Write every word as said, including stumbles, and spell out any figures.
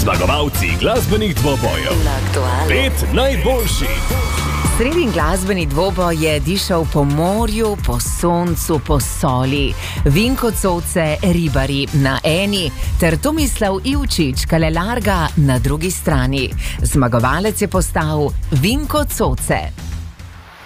Zmagovalci glasbenih dvobojev. Pet najboljših. Sredin glasbeni dvoboj je dišal po morju, po soncu, po soli. Vinko Coce, ribari na eni, ter Tomislav Ivčič, kalelarga na drugi strani. Zmagovalec je postal Vinko Coce.